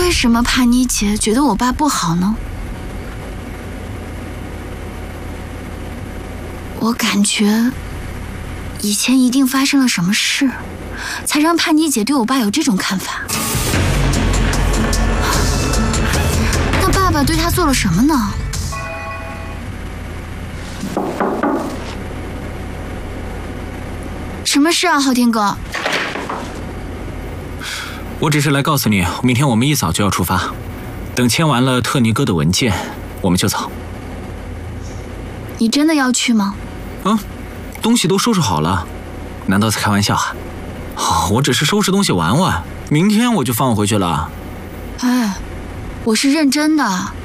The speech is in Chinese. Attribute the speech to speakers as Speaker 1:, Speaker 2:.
Speaker 1: 为什么叛逆姐觉得我爸不好呢？我感觉以前一定发生了什么事，才让叛逆姐对我爸有这种看法。那爸爸对他做了什么呢？什么事啊，昊天哥？
Speaker 2: 我只是来告诉你，明天我们一早就要出发，等签完了特尼哥的文件，我们就走。
Speaker 1: 你真的要去吗？
Speaker 2: 东西都收拾好了，难道在开玩笑啊？我只是收拾东西玩玩，明天我就放回去了。
Speaker 1: 哎，我是认真的。